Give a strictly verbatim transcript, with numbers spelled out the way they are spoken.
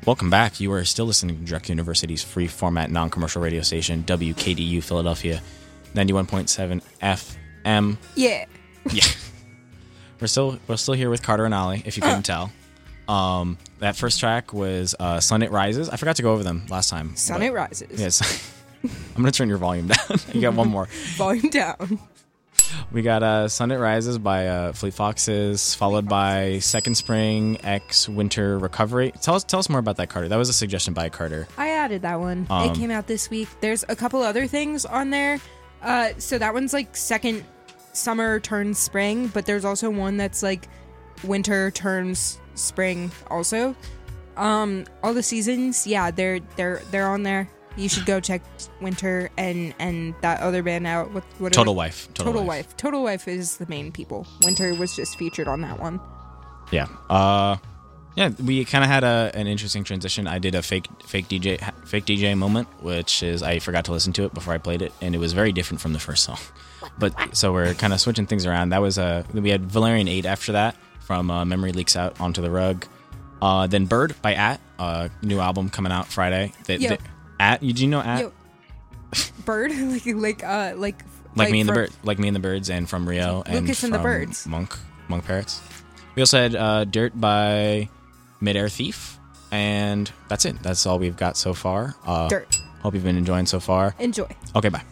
Welcome back. You are still listening to Drexel University's free format non-commercial radio station, W K D U Philadelphia, ninety-one point seven F M. Yeah. Yeah. We're still we're still here with Carter and Ollie, if you couldn't uh. tell. Um, that first track was uh, Sun It Rises. I forgot to go over them last time. Sun It Rises. Yes. I'm going to turn your volume down. You got one more. Volume down. We got uh, Sun It Rises by uh, Fleet Foxes, followed by Second Spring X Winter Recovery. Tell us tell us more about that, Carter. That was a suggestion by Carter. I added that one. Um, it came out this week. There's a couple other things on there. Uh, so that one's like second summer turns spring, but there's also one that's like winter turns spring also. Um, all the seasons, yeah, they're they're they're on there. You should go check Winter and, and that other band out. What, what Total are, Wife. Total, Total Wife. Wife. Total Wife is the main people. Winter was just featured on that one. Yeah. Uh, yeah. We kind of had a an interesting transition. I did a fake fake D J fake D J moment, which is I forgot to listen to it before I played it, and it was very different from the first song. But so we're kind of switching things around. That was a uh, we had Valerian eight after that from uh, Memory Leaks Out Onto the Rug. Uh, then Bird by At, uh, new album coming out Friday. That, that At, you do you know At? Yo. Bird, like like uh like like, like me and the bird, like me and the birds, and from Rio and Lucas from and the Birds, Monk Monk Parrots. We also had uh, Dirt by Midair Thief, and that's it. That's all we've got so far. Uh, Dirt. Hope you've been enjoying so far. Enjoy. Okay, bye.